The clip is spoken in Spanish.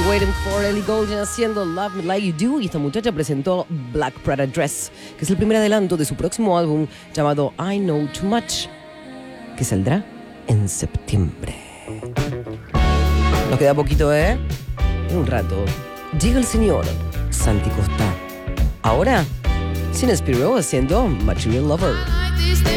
Waiting for Ellie Goulding haciendo Love Me Like You Do. Y esta muchacha presentó Black Prada Dress, que es el primer adelanto de su próximo álbum llamado I Know Too Much, que saldrá en septiembre. Nos queda poquito, ¿eh? En un rato llega el señor Santi Costa. Ahora, Sin Spiro haciendo Material Lover.